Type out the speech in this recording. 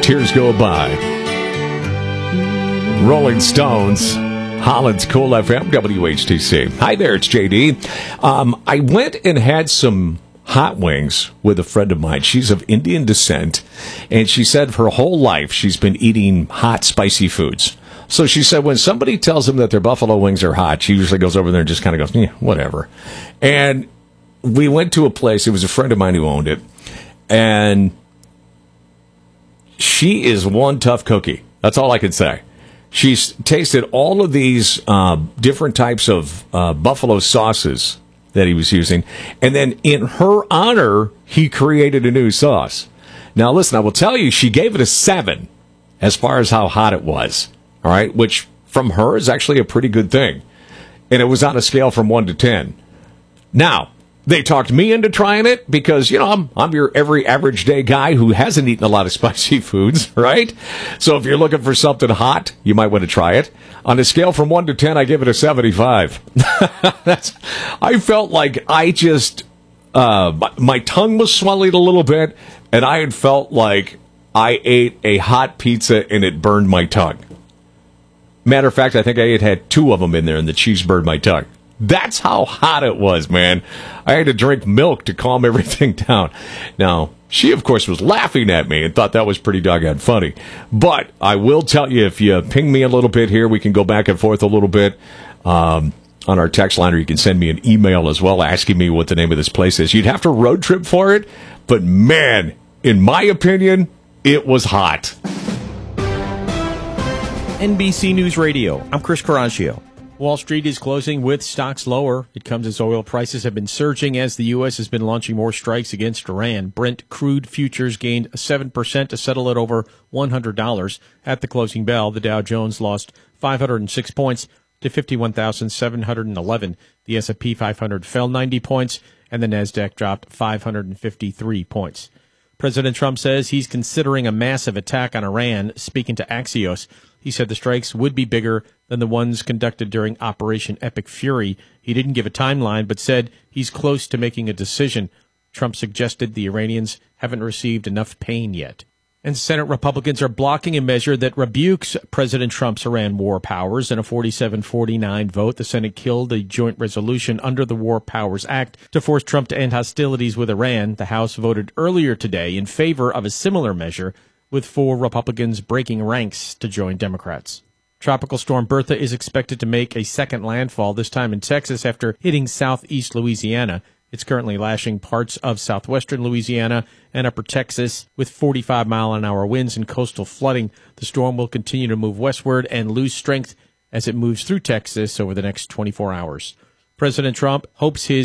Tears Go By. Rolling Stones, Holland's Cool FM, WHTC. Hi there, it's JD. I went and had some hot wings with a friend of mine. She's of Indian descent, and she said her whole life she's been eating hot, spicy foods. So she said when somebody tells them that their buffalo wings are hot, she usually goes over there and just kind of goes, yeah, whatever. And we went to a place, it was a friend of mine who owned it, and she is one tough cookie. That's all I can say. She's tasted all of these different types of buffalo sauces that he was using, and then in her honor, he created a new sauce. Now, listen, I will tell you, she gave it a 7 as far as how hot it was, all right, which from her is actually a pretty good thing. And it was on a scale from 1 to 10. Now, they talked me into trying it because, you know, I'm your every average day guy who hasn't eaten a lot of spicy foods, right? So if you're looking for something hot, you might want to try it. On a scale from 1 to 10, I give it a 75. I felt like I just, my tongue was swelling a little bit, and I had felt like I ate a hot pizza and it burned my tongue. Matter of fact, I think I had 2 of them in there, and the cheese burned my tongue. That's how hot it was, man. I had to drink milk to calm everything down. Now, she, of course, was laughing at me and thought that was pretty doggone funny. But I will tell you, if you ping me a little bit here, we can go back and forth a little bit on our text line, or you can send me an email as well asking me what the name of this place is. You'd have to road trip for it, but, man, in my opinion, it was hot. NBC News Radio, I'm Chris Caraccio. Wall Street is closing with stocks lower. It comes as oil prices have been surging as the U.S. has been launching more strikes against Iran. Brent crude futures gained 7% to settle at over $100. At the closing bell, the Dow Jones lost 506 points to 51,711. The S&P 500 fell 90 points, and the Nasdaq dropped 553 points. President Trump says he's considering a massive attack on Iran. Speaking to Axios, he said the strikes would be bigger than the ones conducted during Operation Epic Fury. He didn't give a timeline, but said he's close to making a decision. Trump suggested the Iranians haven't received enough pain yet. And Senate Republicans are blocking a measure that rebukes President Trump's Iran war powers. In a 47-49 vote, the Senate killed a joint resolution under the War Powers Act to force Trump to end hostilities with Iran. The House voted earlier today in favor of a similar measure, with 4 Republicans breaking ranks to join Democrats. Tropical storm Bertha is expected to make a second landfall, this time in Texas, after hitting southeast Louisiana. It's currently lashing parts of southwestern Louisiana and upper Texas with 45-mile-an-hour winds and coastal flooding. The storm will continue to move westward and lose strength as it moves through Texas over the next 24 hours. President Trump hopes his